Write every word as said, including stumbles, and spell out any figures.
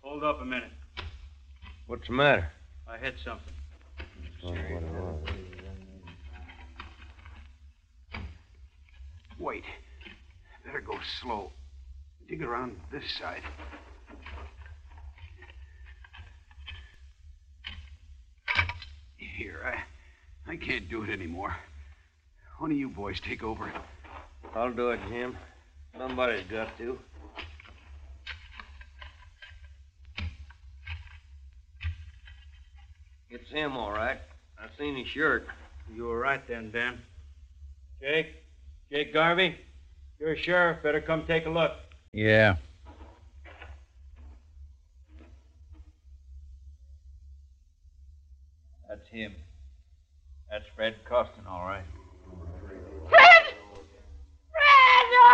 Hold up a minute. What's the matter? I hit something. Oh, what it was. Wait. Better go slow. Dig around this side. Here, I, I can't do it anymore. One of you boys take over. I'll do it, Jim. Somebody's got to. It's him, all right. I seen his shirt. You were right then, Dan. Jake? Jake Garvey? You're a sheriff. Better come take a look. Yeah. That's him. That's Fred Costin, all right.